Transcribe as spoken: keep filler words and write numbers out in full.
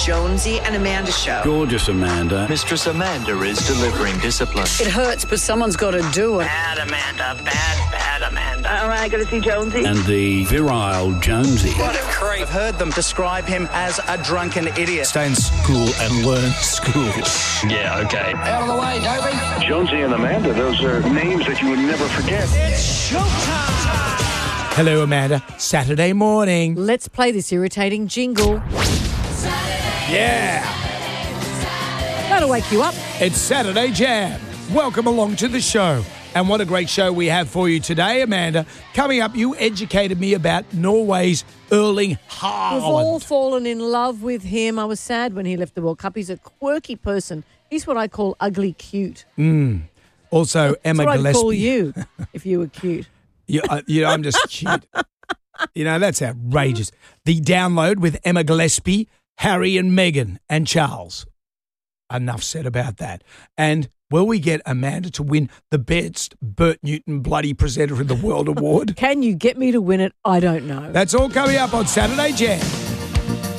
Jonesy and Amanda Show. Gorgeous Amanda. Mistress Amanda is delivering discipline. It hurts, but someone's got to do it. Bad Amanda, bad, bad Amanda. All right, going to see Jonesy. And the virile Jonesy. What a creep. I've heard them describe him as a drunken idiot. Stay in school and learn school. Yeah, okay. Out of the way, Dobie. Jonesy and Amanda, those are names that you would never forget. It's showtime. Hello, Amanda. Saturday morning. Let's play this irritating jingle. Yeah. That'll wake you up. It's Saturday Jam. Welcome along to the show. And what a great show we have for you today, Amanda. Coming up, you educated me about Norway's Erling Haaland. We've all fallen in love with him. I was sad when he left the World Cup. He's a quirky person. He's what I call ugly cute. Mm. Also, That's Emma what I'd Gillespie. call you if you were cute. You, uh, you know, I'm just cute. You know, that's outrageous. The download with Emma Gillespie, Harry and Meghan and Charles. Enough said about that. And will we get Amanda to win the best Bert Newton bloody presenter in the world award? Can you get me to win it? I don't know. That's all coming up on Saturday Jam.